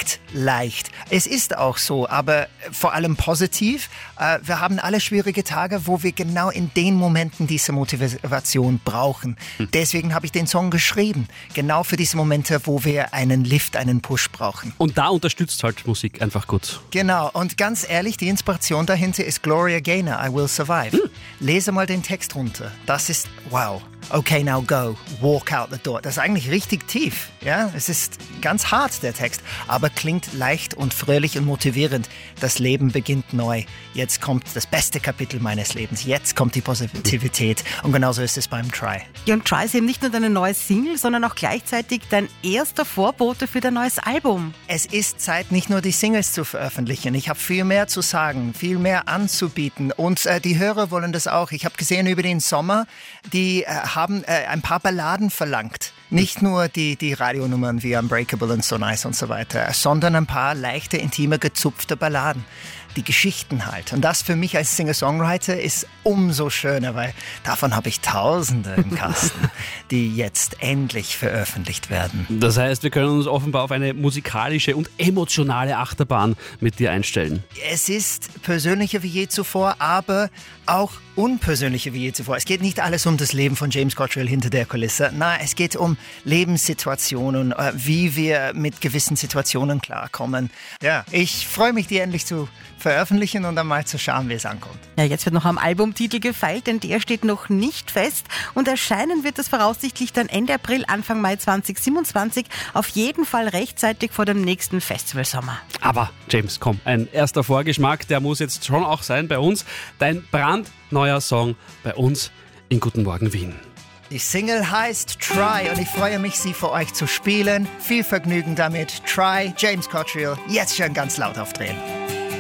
klingt leicht. Es ist auch so, aber vor allem positiv. Wir haben alle schwierige Tage, wo wir genau in den Momenten diese Motivation brauchen. Deswegen habe ich den Song geschrieben. Genau für diese Momente, wo wir einen Lift, einen Push brauchen. Und da unterstützt halt Musik einfach gut. Genau. Und ganz ehrlich, die Inspiration dahinter ist Gloria Gaynor, I Will Survive. Lese mal den Text runter. Das ist, wow. Okay, now go. Walk out the door. Das ist eigentlich richtig tief. Ja? Es ist ganz hart, der Text, aber klingt leicht und fröhlich und motivierend. Das Leben beginnt neu. Jetzt kommt das beste Kapitel meines Lebens. Jetzt kommt die Positivität. Und genauso ist es beim Try. Ja, und Try ist eben nicht nur deine neue Single, sondern auch gleichzeitig dein erster Vorbote für dein neues Album. Es ist Zeit, nicht nur die Singles zu veröffentlichen. Ich habe viel mehr zu sagen, viel mehr anzubieten. Und die Hörer wollen das auch. Ich habe gesehen über den Sommer, die haben ein paar Balladen verlangt. Nicht nur die Radionummern wie Unbreakable und So Nice und so weiter, sondern ein paar leichte, intime, gezupfte Balladen. Die Geschichten halt. Und das für mich als Singer-Songwriter ist umso schöner, weil davon habe ich Tausende im Kasten, die jetzt endlich veröffentlicht werden. Das heißt, wir können uns offenbar auf eine musikalische und emotionale Achterbahn mit dir einstellen. Es ist persönlicher wie je zuvor, aber auch unpersönlicher wie je zuvor. Es geht nicht alles um das Leben von James Cottrell hinter der Kulisse. Nein, es geht um Lebenssituationen, wie wir mit gewissen Situationen klarkommen. Ja, ich freue mich, die endlich zu veröffentlichen und dann mal zu schauen, wie es ankommt. Ja, jetzt wird noch am Albumtitel gefeilt, denn der steht noch nicht fest und erscheinen wird es voraussichtlich dann Ende April, Anfang Mai 2027, auf jeden Fall rechtzeitig vor dem nächsten Festivalsommer. Aber James, komm, ein erster Vorgeschmack, der muss jetzt schon auch sein bei uns. Dein brandneuer Song bei uns in Guten Morgen Wien. Die Single heißt Try und ich freue mich, sie für euch zu spielen. Viel Vergnügen damit. Try, James Cottrell, jetzt schon ganz laut aufdrehen.